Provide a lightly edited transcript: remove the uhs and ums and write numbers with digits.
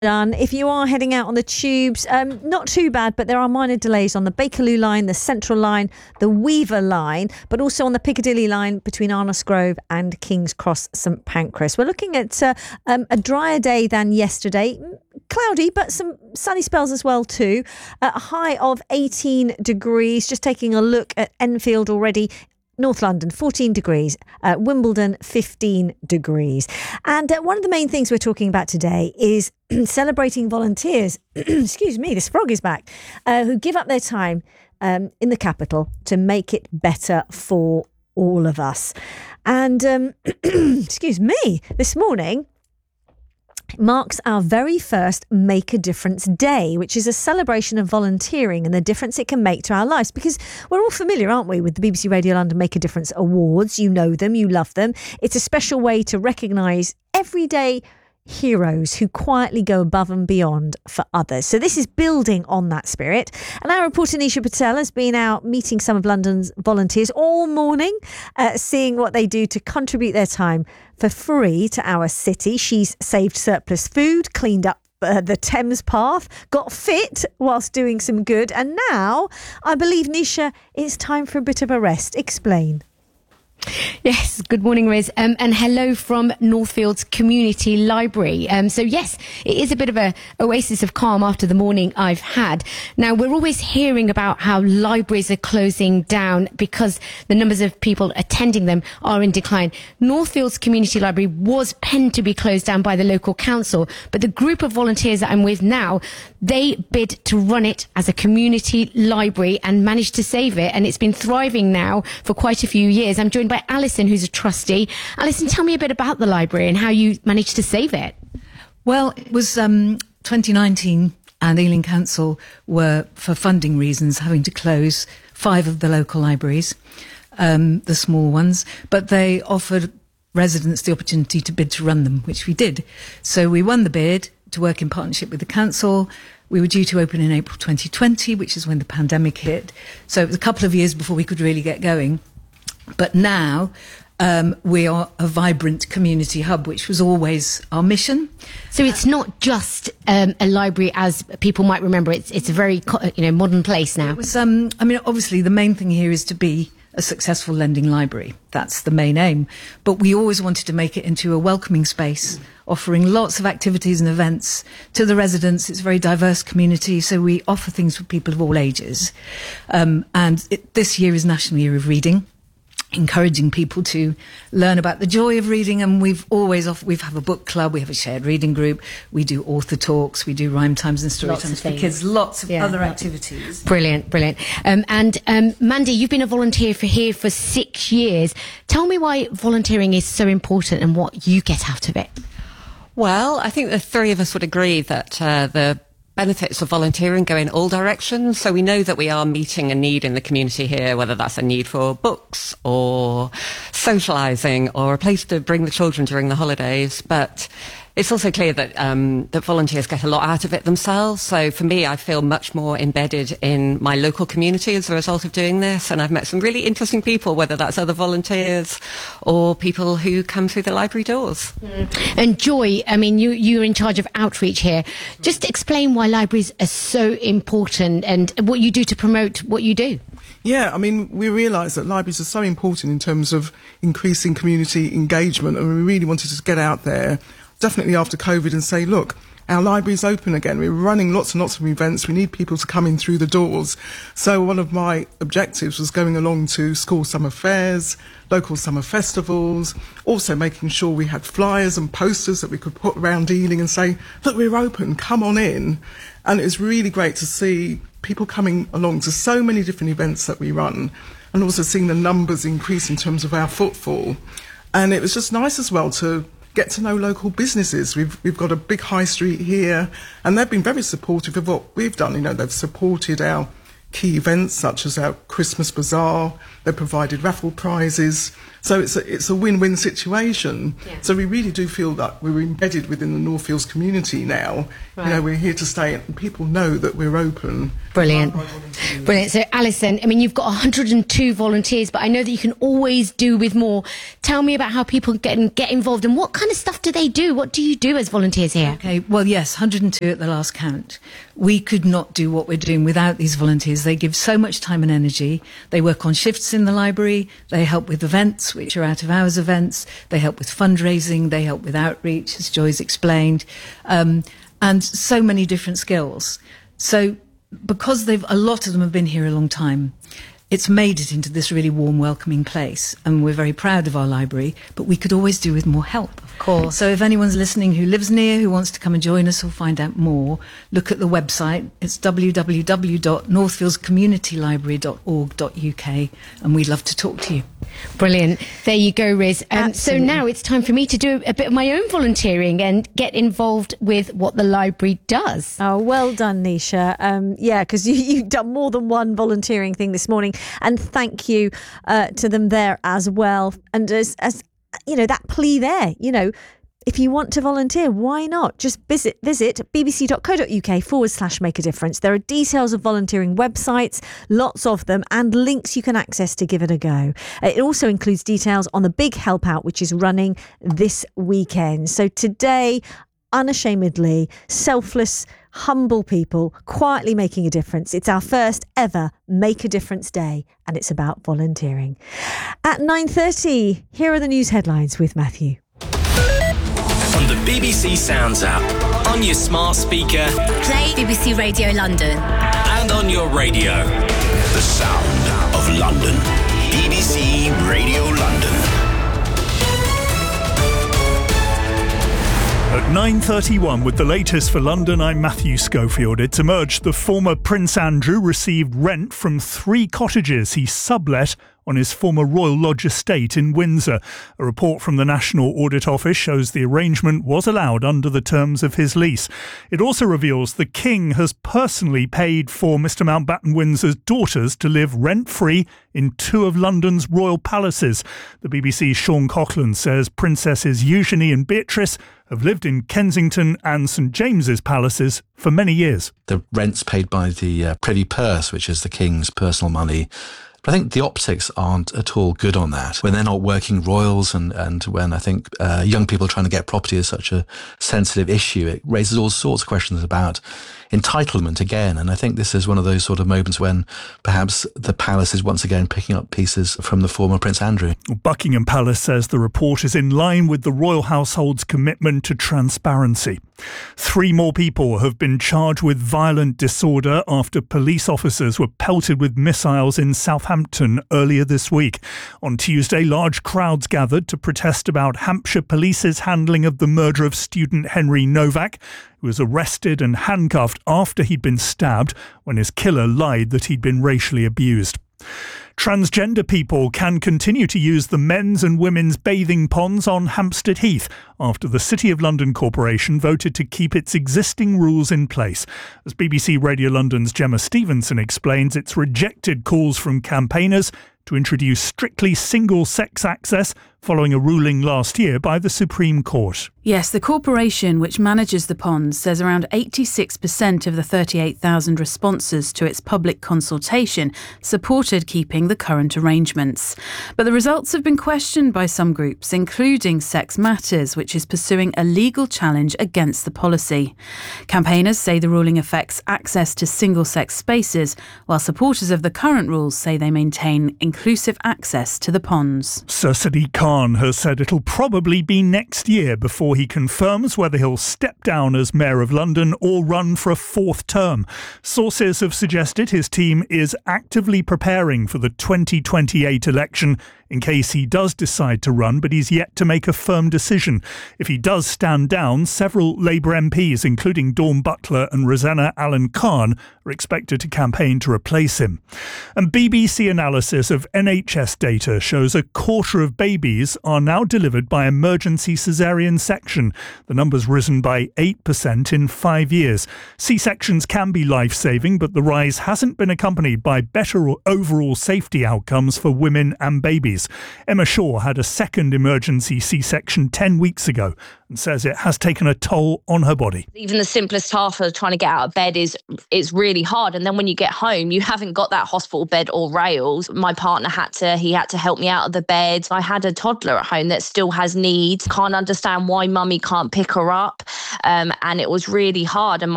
done. If you are heading out on the tubes, not too bad, but there are minor delays on the Bakerloo line, the Central line, the Weaver line, but also on the Piccadilly line between Arnos Grove and King's Cross St Pancras. We're looking at a drier day than yesterday. Cloudy, but some sunny spells as well too. A high of 18 degrees. Just taking a look at Enfield already. North London, 14 degrees. Wimbledon, 15 degrees. And one of the main things we're talking about today is celebrating volunteers, excuse me, this frog is back, who give up their time in the capital to make it better for all of us. And, excuse me, this morning marks our very first Make a Difference Day, which is a celebration of volunteering and the difference it can make to our lives. Because we're all familiar, aren't we, with the BBC Radio London Make a Difference Awards. You know them, you love them. It's a special way to recognise everyday heroes who quietly go above and beyond for others. So this is building on that spirit. And our reporter Nisha Patel has been out meeting some of London's volunteers all morning, seeing what they do to contribute their time for free to our city. She's saved surplus food, cleaned up the Thames path, got fit whilst doing some good. And now, I believe, Nisha, it's time for a bit of a rest. Explain. Yes, good morning, Riz, and hello from Northfield's Community Library. So yes, it is a bit of a oasis of calm after the morning I've had. Now, we're always hearing about how libraries are closing down because the numbers of people attending them are in decline. Northfield's Community Library was penned to be closed down by the local council, but the group of volunteers that I'm with now, they bid to run it as a community library and managed to save it, and it's been thriving now for quite a few years. I'm joined by Alison, who's a trustee. Alison, tell me a bit about the library and how you managed to save it. Well, it was 2019 and Ealing Council were, for funding reasons, having to close 5 of the local libraries, the small ones, but they offered residents the opportunity to bid to run them, which we did. So we won the bid to work in partnership with the council. We were due to open in April 2020, which is when the pandemic hit. So it was a couple of years before we could really get going. But now we are a vibrant community hub, which was always our mission. So it's not just a library as people might remember. It's a very modern place now. It was, obviously the main thing here is to be a successful lending library. That's the main aim. But we always wanted to make it into a welcoming space, offering lots of activities and events to the residents. It's a very diverse community, so we offer things for people of all ages. This year is National Year of Reading, encouraging people to learn about the joy of reading, and we have a book club, we have a shared reading group, we do author talks, we do rhyme times and story times for kids, lots of other activities. Brilliant. And Mandy, you've been a volunteer here for 6 years. Tell me why volunteering is so important and what you get out of it. Well, I think the three of us would agree that the benefits of volunteering go in all directions. So we know that we are meeting a need in the community here, whether that's a need for books or socialising or a place to bring the children during the holidays. But it's also clear that that volunteers get a lot out of it themselves. So for me, I feel much more embedded in my local community as a result of doing this. And I've met some really interesting people, whether that's other volunteers or people who come through the library doors. And Joy, I mean, you're in charge of outreach here. Just explain why libraries are so important and what you do to promote what you do. Yeah, I mean, we realise that libraries are so important in terms of increasing community engagement, and we really wanted to get out there, definitely after COVID, and say, look, our library's open again. We're running lots and lots of events. We need people to come in through the doors. So one of my objectives was going along to school summer fairs, local summer festivals, also making sure we had flyers and posters that we could put around Ealing and say, look, we're open, come on in. And it was really great to see people coming along to so many different events that we run, and also seeing the numbers increase in terms of our footfall. And it was just nice as well to get to know local businesses. We've got a big high street here, and they've been very supportive of what we've done. You know, they've supported our key events such as our Christmas Bazaar. They've provided raffle prizes. So it's a win-win situation. Yeah. So we really do feel that we're embedded within the Northfields community now. Right. You know, we're here to stay, and people know that we're open. Brilliant. Brilliant. So, Alison, I mean, you've got 102 volunteers, but I know that you can always do with more. Tell me about how people get involved and what kind of stuff do they do? What do you do as volunteers here? Okay, well, yes, 102 at the last count. We could not do what we're doing without these volunteers. They give so much time and energy. They work on shifts in the library. They help with events, which are out-of-hours events. They help with fundraising. They help with outreach, as Joy's explained, and so many different skills. So because a lot of them have been here a long time, it's made it into this really warm, welcoming place. And we're very proud of our library, but we could always do with more help. Of course. So if anyone's listening who lives near, who wants to come and join us or find out more, look at the website. It's www.northfieldscommunitylibrary.org.uk, and we'd love to talk to you. Brilliant. There you go, Riz. So Absolutely. now it's time for me to do a bit of my own volunteering and get involved with what the library does. Oh, well done, Nisha. Yeah, because you've done more than one volunteering thing this morning. And thank you to them there as well. And as you know, that plea there, you know, if you want to volunteer, why not? Just visit bbc.co.uk/make a difference. There are details of volunteering websites, lots of them, and links you can access to give it a go. It also includes details on the big help out, which is running this weekend. So today, unashamedly, selfless, humble people quietly making a difference. It's our first ever Make a Difference Day, and it's about volunteering. At 9:30, here are the news headlines with Matthew. On the BBC Sounds app, on your smart speaker, Play BBC Radio London. and on your radio. The sound of London. BBC Radio London. At 9:31 with the latest for London, I'm Matthew Schofield. It's emerged the former Prince Andrew received rent from 3 cottages he sublet on his former Royal Lodge estate in Windsor. A report from the National Audit Office shows the arrangement was allowed under the terms of his lease. It also reveals the King has personally paid for Mr Mountbatten Windsor's daughters to live rent-free in 2 of London's royal palaces. The BBC's Sean Coughlin says Princesses Eugenie and Beatrice have lived in Kensington and St James's palaces for many years. The rent's paid by the Privy Purse, which is the King's personal money. But I think the optics aren't at all good on that. When they're not working royals and when I think young people trying to get property is such a sensitive issue, it raises all sorts of questions about entitlement again. And I think this is one of those sort of moments when perhaps the palace is once again picking up pieces from the former Prince Andrew. Buckingham Palace says the report is in line with the royal household's commitment to transparency. 3 more people have been charged with violent disorder after police officers were pelted with missiles in Southampton earlier this week. On Tuesday, large crowds gathered to protest about Hampshire Police's handling of the murder of student Henry Novak, who was arrested and handcuffed after he'd been stabbed when his killer lied that he'd been racially abused. Transgender people can continue to use the men's and women's bathing ponds on Hampstead Heath after the City of London Corporation voted to keep its existing rules in place. As BBC Radio London's Gemma Stevenson explains, it's rejected calls from campaigners to introduce strictly single-sex access following a ruling last year by the Supreme Court. Yes, the corporation which manages the ponds says around 86% of the 38,000 responses to its public consultation supported keeping the current arrangements. But the results have been questioned by some groups, including Sex Matters, which is pursuing a legal challenge against the policy. Campaigners say the ruling affects access to single-sex spaces, while supporters of the current rules say they maintain inclusive access to the ponds. Sir Sadiq Khan has said it'll probably be next year before he confirms whether he'll step down as Mayor of London or run for a 4th term. Sources have suggested his team is actively preparing for the 2028 election in case he does decide to run, but he's yet to make a firm decision. If he does stand down, several Labour MPs, including Dawn Butler and Rosanna Allen Khan, are expected to campaign to replace him. And BBC analysis of NHS data shows a quarter of babies are now delivered by emergency caesarean section. The number's risen by 8% in 5 years. C-sections can be life-saving, but the rise hasn't been accompanied by better overall safety outcomes for women and babies. days. Emma Shaw had a second emergency C-section 10 weeks ago and says it has taken a toll on her body. Even the simplest task of trying to get out of bed is really hard. And then when you get home, you haven't got that hospital bed or rails. My partner had to help me out of the bed. I had a toddler at home that still has needs. Can't understand why mummy can't pick her up. And it was really hard. And